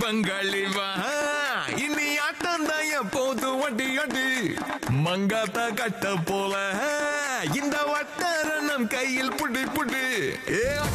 பங்காளிவா இனி ஆட்டம் தான் போது வட்டி அடி மங்காத்தா கட்ட போல இந்த வட்டார நம் கையில் புடி புடி ஏ